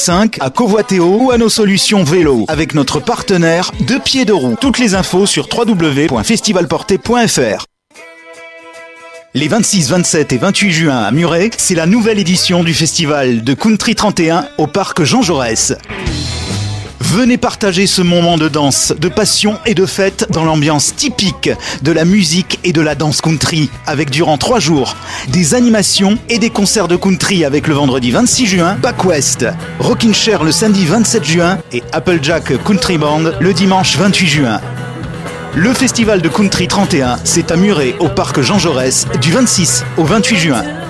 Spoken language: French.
5 à Covoitéo ou à nos solutions vélo avec notre partenaire Deux Pieds de Roue. Toutes les infos sur www.festivalporté.fr. Les 26, 27 et 28 juin à Muret, c'est la nouvelle édition du festival de Country 31 au parc Jean Jaurès. Venez partager ce moment de danse, de passion et de fête dans l'ambiance typique de la musique et de la danse country, avec durant 3 jours des animations et des concerts de country avec le vendredi 26 juin, Back West, Rockin' Chair le samedi 27 juin et Applejack Country Band le dimanche 28 juin. Le festival de Country 31, c'est à Muret au parc Jean Jaurès du 26 au 28 juin.